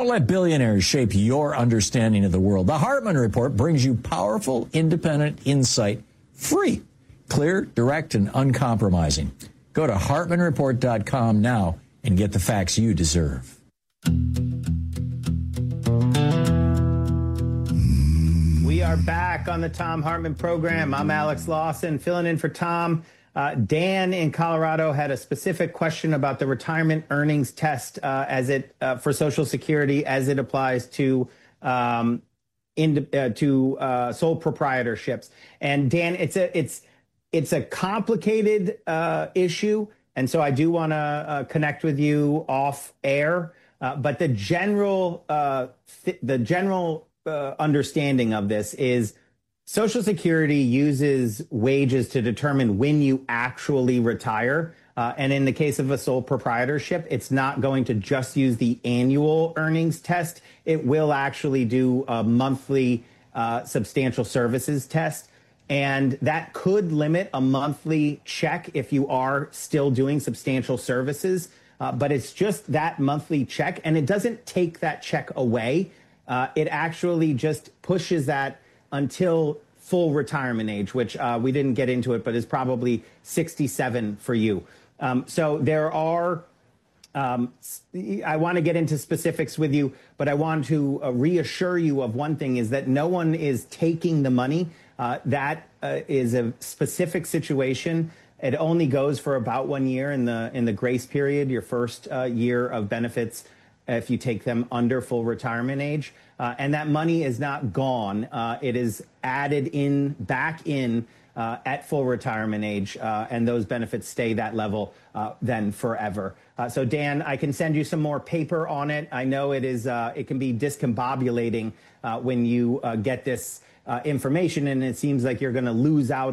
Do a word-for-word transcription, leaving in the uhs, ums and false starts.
Don't let billionaires shape your understanding of the world. The Hartman Report brings you powerful, independent insight, free, clear, direct, and uncompromising. Go to hartman report dot com now and get the facts you deserve. We are back on the Thom Hartmann program. I'm Alex Lawson, filling in for Tom. Uh, Dan in Colorado had a specific question about the retirement earnings test uh, as it uh, for Social Security as it applies to um, in, uh, to uh, sole proprietorships. And Dan, it's a it's it's a complicated uh, issue, and so I do want to uh, connect with you off air. Uh, but the general uh, th- the general uh, understanding of this is Social Security uses wages to determine when you actually retire. Uh, and in the case of a sole proprietorship, it's not going to just use the annual earnings test. It will actually do a monthly uh, substantial services test. And that could limit a monthly check if you are still doing substantial services. Uh, but it's just that monthly check, and it doesn't take that check away. Uh, it actually just pushes that until full retirement age, which uh, we didn't get into it, but is probably sixty-seven for you. Um, so there are, um, I want to get into specifics with you, but I want to uh, reassure you of one thing, is that no one is taking the money. Uh, that uh, is a specific situation. It only goes for about one year in the in the grace period, your first uh, year of benefits, if you take them under full retirement age. Uh, and that money is not gone. Uh, it is added in, back in uh, at full retirement age, uh, and those benefits stay that level uh, then forever. Uh, so, Dan, I can send you some more paper on it. I know it is. Uh, it can be discombobulating uh, when you uh, get this uh, information, and it seems like you're going to lose out